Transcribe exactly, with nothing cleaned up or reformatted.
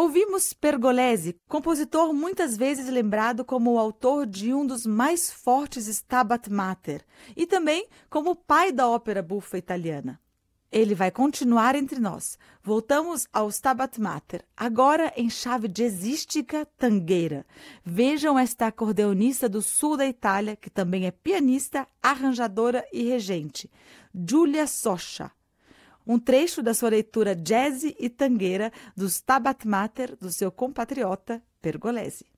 Ouvimos Pergolesi, compositor muitas vezes lembrado como o autor de um dos mais fortes Stabat Mater e também como o pai da ópera bufa italiana. Ele vai continuar entre nós. Voltamos ao Stabat Mater, agora em chave jazzística tangueira. Vejam esta acordeonista do sul da Itália, que também é pianista, arranjadora e regente, Giulia Soscia. Um trecho da sua leitura jazz e tangueira do Stabat Mater do seu compatriota Pergolesi.